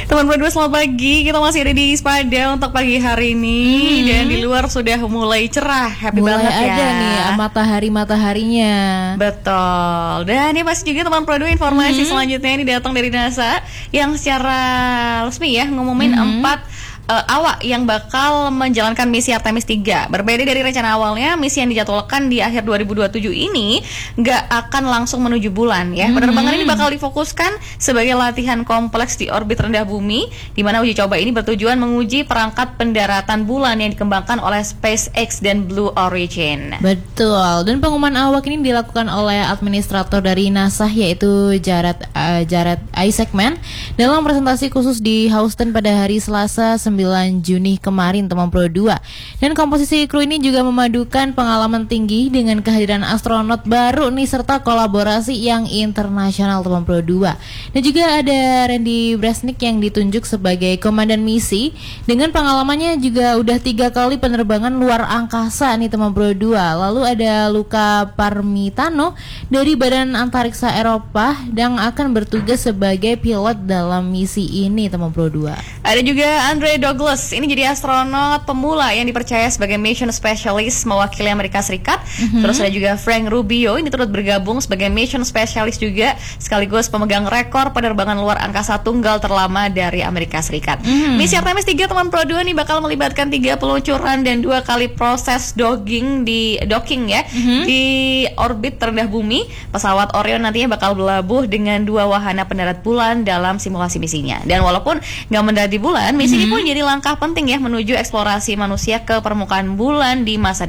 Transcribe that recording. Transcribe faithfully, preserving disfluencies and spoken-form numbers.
Teman berdua selamat pagi. Kita masih ada di Spada untuk pagi hari ini hmm. dan di luar sudah mulai cerah. Happy mulai banget ya. Ada nih matahari-mataharinya. Betul. Dan ini pasti juga teman berdua informasi hmm. selanjutnya ini datang dari NASA yang secara resmi ya ngumumin hmm. empat Uh, awak yang bakal menjalankan misi Artemis tiga. Berbeda dari rencana awalnya, misi yang dijadwalkan di akhir dua ribu dua puluh tujuh ini nggak akan langsung menuju bulan ya. Mm-hmm. Penerbangan ini bakal difokuskan sebagai latihan kompleks di orbit rendah bumi, di mana uji coba ini bertujuan menguji perangkat pendaratan bulan yang dikembangkan oleh SpaceX dan Blue Origin. Betul. Dan pengumuman awak ini dilakukan oleh administrator dari NASA yaitu Jared uh, Jared Isaacman dalam presentasi khusus di Houston pada hari Selasa sembilan Juni kemarin, teman Pro dua. Dan komposisi kru ini juga memadukan pengalaman tinggi dengan kehadiran astronot baru nih serta kolaborasi yang internasional, teman Pro dua. Dan juga ada Randy Bresnik yang ditunjuk sebagai komandan misi dengan pengalamannya juga udah tiga kali penerbangan luar angkasa nih, teman Pro dua. Lalu ada Luca Parmitano dari Badan Antariksa Eropa yang akan bertugas sebagai pilot dalam misi ini, teman Pro dua. Ada juga Andre Douglas, ini jadi astronot pemula yang dipercaya sebagai mission specialist mewakili Amerika Serikat. Mm-hmm. Terus ada juga Frank Rubio, ini turut bergabung sebagai mission specialist juga, sekaligus pemegang rekor penerbangan luar angkasa tunggal terlama dari Amerika Serikat. Mm-hmm. Misi Artemis tiga teman Pro dua nih bakal melibatkan tiga peluncuran dan dua kali proses docking di docking ya mm-hmm. di orbit terendah bumi. Pesawat Orion nantinya bakal berlabuh dengan dua wahana pendarat bulan dalam simulasi misinya. Dan walaupun nggak mendarat di bulan, misi mm-hmm. ini pun jadi langkah penting ya menuju eksplorasi manusia ke permukaan bulan di masa